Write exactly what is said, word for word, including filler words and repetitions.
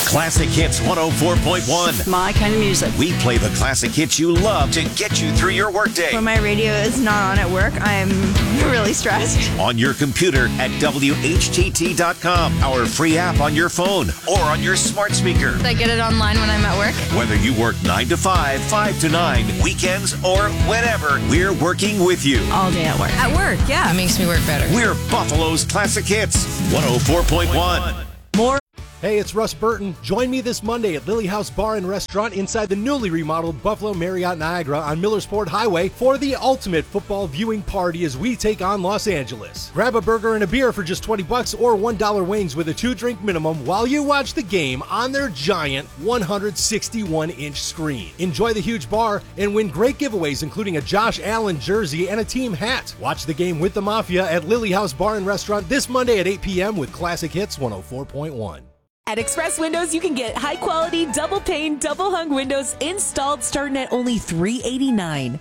Classic Hits one oh four point one. My kind of music. We play the classic hits you love to get you through your workday. When my radio is not on at work, I'm really stressed. On your computer at W H T T dot com, our free app on your phone, or on your smart speaker. I get it online when I'm at work. Whether you work nine to five, five to nine, weekends, or whenever, we're working with you. All day at work. At work, yeah. It makes me work better. We're Buffalo's Classic Hits one oh four point one. More. Hey, it's Russ Burton. Join me this Monday at Lily House Bar and Restaurant inside the newly remodeled Buffalo Marriott Niagara on Millersport Highway for the ultimate football viewing party as we take on Los Angeles. Grab a burger and a beer for just twenty bucks or one dollar wings with a two-drink minimum while you watch the game on their giant one hundred sixty-one inch screen. Enjoy the huge bar and win great giveaways including a Josh Allen jersey and a team hat. Watch the game with the Mafia at Lily House Bar and Restaurant this Monday at eight p.m. with Classic Hits one oh four point one. At Express Windows, you can get high-quality, double-pane, double-hung windows installed starting at only three hundred eighty-nine dollars.